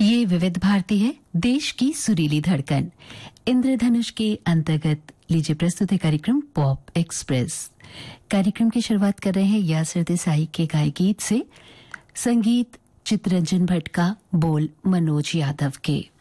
ये विविध भारती है, देश की सुरीली धड़कन। इंद्रधनुष के अंतर्गत लीजिए प्रस्तुत है कार्यक्रम पॉप एक्सप्रेस। कार्यक्रम की शुरुआत कर रहे हैं यासिर देसाई के गाए गीत से। संगीत चित्तरंजन भट्ट का, बोल मनोज यादव के।